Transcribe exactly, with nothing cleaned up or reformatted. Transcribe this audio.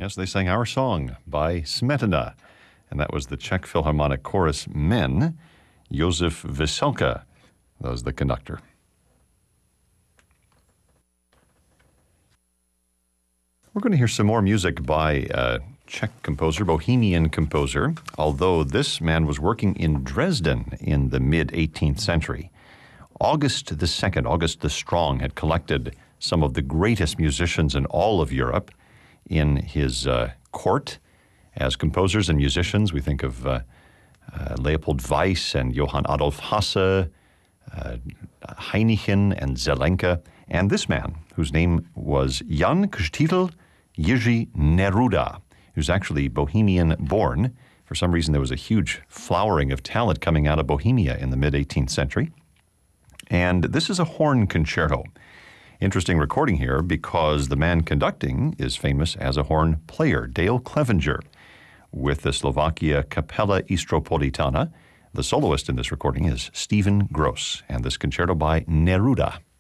Yes, they sang Our Song by Smetana, and that was the Czech Philharmonic Chorus Men. Josef Veselka was the conductor. We're going to hear some more music by a Czech composer, Bohemian composer, although this man was working in Dresden in the mid-eighteenth century. August the Second, August the Strong, had collected some of the greatest musicians in all of Europe in his uh, court as composers and musicians. We think of uh, uh, Leopold Weiss and Johann Adolf Hasse, uh, Heinichen and Zelenka, and this man, whose name was Jan Křtitel Jiří Neruda, who's actually Bohemian-born. For some reason, there was a huge flowering of talent coming out of Bohemia in the mid-eighteenth century. And this is a horn concerto. Interesting recording here because the man conducting is famous as a horn player, Dale Clevenger, with the Slovakia Kapela Istropolitana. The soloist in this recording is Stephen Gross, and this concerto by Neruda.